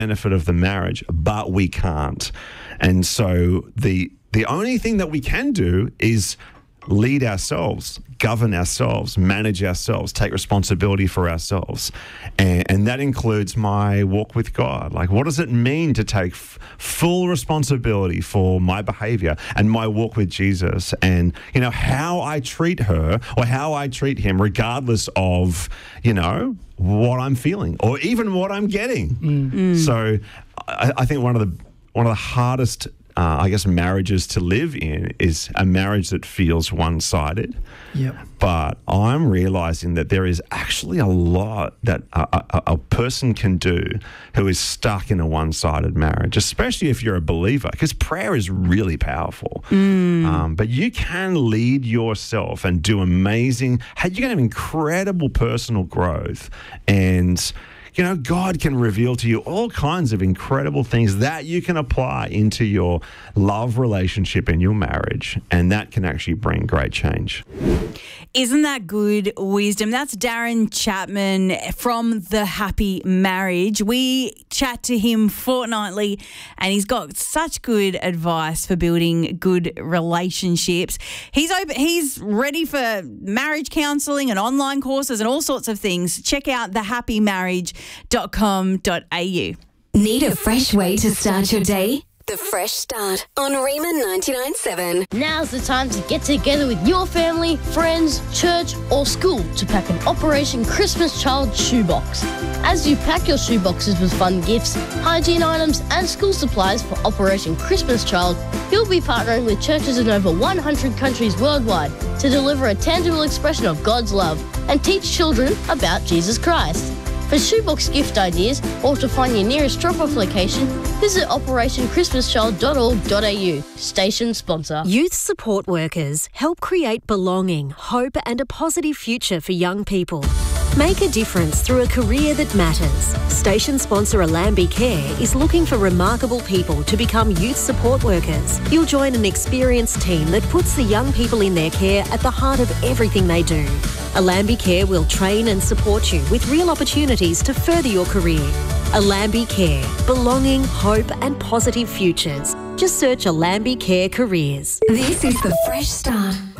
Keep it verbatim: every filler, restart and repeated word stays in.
benefit of the marriage, but we can't. And so the the only thing that we can do is lead ourselves, govern ourselves, manage ourselves, take responsibility for ourselves. And, and that includes my walk with God. Like, what does it mean to take f- full responsibility for my behavior and my walk with Jesus, and, you know, how I treat her or how I treat him, regardless of, you know, what I'm feeling or even what I'm getting. Mm. Mm. So I, I think one of the one of the hardest Uh, I guess marriages to live in is a marriage that feels one-sided. Yep. But I'm realizing that there is actually a lot that a, a, a person can do who is stuck in a one-sided marriage, especially if you're a believer, because prayer is really powerful. Mm. Um, but you can lead yourself and do amazing, you can have incredible personal growth, and you know, God can reveal to you all kinds of incredible things that you can apply into your love relationship in your marriage, and that can actually bring great change. Isn't that good wisdom? That's Darren Chapman from The Happy Marriage. We chat to him fortnightly, and he's got such good advice for building good relationships. He's open, he's ready for marriage counselling and online courses and all sorts of things. Check out the happy marriage dot com dot a u. Need a fresh way to start your day? The Fresh Start on Riemann ninety-nine point seven. Now's the time to get together with your family, friends, church or school to pack an Operation Christmas Child shoebox. As you pack your shoeboxes with fun gifts, hygiene items and school supplies for Operation Christmas Child, you'll be partnering with churches in over one hundred countries worldwide to deliver a tangible expression of God's love and teach children about Jesus Christ. For shoebox gift ideas or to find your nearest drop-off location, visit operation christmas child dot org dot a u. Station sponsor. Youth support workers help create belonging, hope and a positive future for young people. Make a difference through a career that matters. Station sponsor Alambi Care is looking for remarkable people to become youth support workers. You'll join an experienced team that puts the young people in their care at the heart of everything they do. Alambi Care will train and support you with real opportunities to further your career. Alambi Care, belonging, hope and positive futures. Just search Alambi Care Careers. This is The Fresh Start